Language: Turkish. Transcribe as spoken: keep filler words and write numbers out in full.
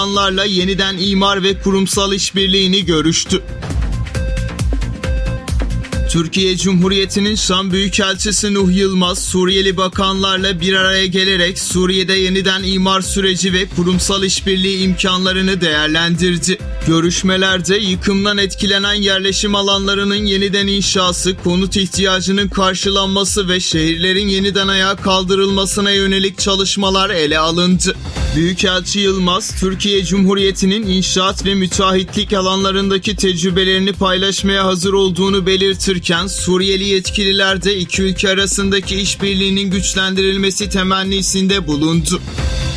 Bakanlarla yeniden imar ve kurumsal işbirliğini görüştü. Türkiye Cumhuriyeti'nin Şam Büyükelçisi Nuh Yılmaz, Suriyeli bakanlarla bir araya gelerek Suriye'de yeniden imar süreci ve kurumsal işbirliği imkanlarını değerlendirdi. Görüşmelerde yıkımdan etkilenen yerleşim alanlarının yeniden inşası, konut ihtiyacının karşılanması ve şehirlerin yeniden ayağa kaldırılmasına yönelik çalışmalar ele alındı. Büyükelçi Yılmaz, Türkiye Cumhuriyeti'nin inşaat ve müteahhitlik alanlarındaki tecrübelerini paylaşmaya hazır olduğunu belirtirken, Suriyeli yetkililer de iki ülke arasındaki işbirliğinin güçlendirilmesi temennisinde bulundu.